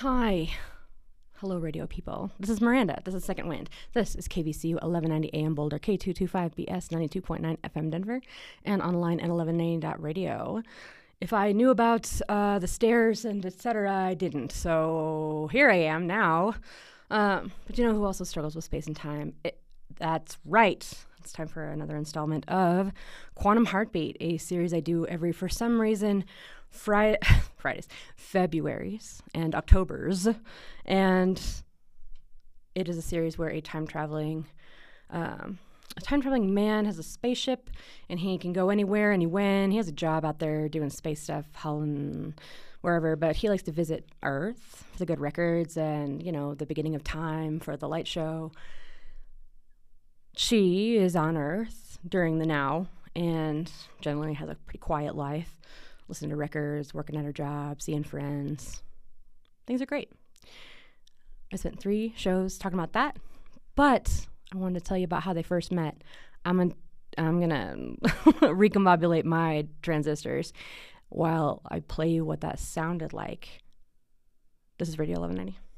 Hi. Hello, radio people. This is Miranda. This is Second Wind. This is KVCU 1190 AM Boulder, K225BS 92.9 FM Denver, and online at 1190.radio. If I knew about the stairs and etc., I didn't. So here I am now. But you know who also struggles with space and time? That's right. It's time for another installment of Quantum Heartbeat, a series I do every, for some reason, Fridays, Februaries, and Octobers. And it is a series where a time-traveling man has a spaceship, and he can go anywhere and when. He has a job out there doing space stuff, Holland, wherever, but he likes to visit Earth for the good records and, you know, the beginning of time for the light show. She is on Earth during the now and generally has a pretty quiet life, listening to records, working at her job, seeing friends. Things are great. I spent 3 shows talking about that, but I wanted to tell you about how they first met. I'm gonna recombobulate my transistors while I play you what that sounded like. This is Radio 1190.